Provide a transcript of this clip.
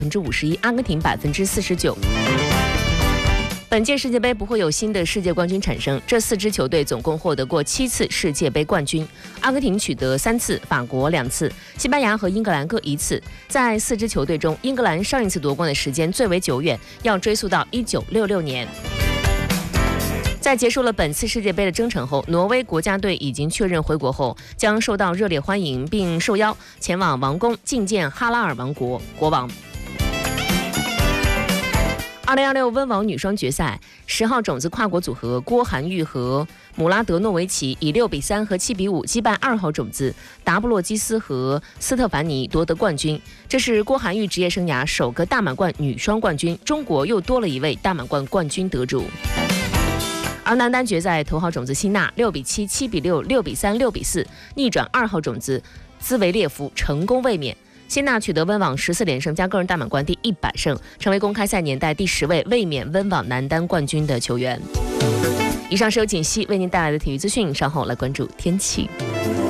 51%，阿根廷49%。本届世界杯不会有新的世界冠军产生，这4支球队总共获得过7次世界杯冠军，阿根廷取得3次，法国2次，西班牙和英格兰各1次。在4支球队中，英格兰上一次夺冠的时间最为久远，要追溯到1966年。在结束了本次世界杯的征程后，挪威国家队已经确认回国后将受到热烈欢迎，并受邀前往王宫觐见哈拉尔王国国王。2026温网女双决赛，10号种子跨国组合郭涵玉和姆拉德诺维奇以6-3和7-5击败2号种子达布洛基斯和斯特凡尼，夺得冠军。这是郭涵玉职业生涯首个大满贯女双冠军，中国又多了一位大满贯冠军得主。而男单决赛，头号种子辛纳6-7、7-6、6-3、6-4逆转2号种子兹维列夫，成功卫冕。辛纳取得温网14连胜加个人大满贯第100胜，成为公开赛年代第10位卫冕温网男单冠军的球员。以上是由锦溪为您带来的体育资讯，稍后来关注天气。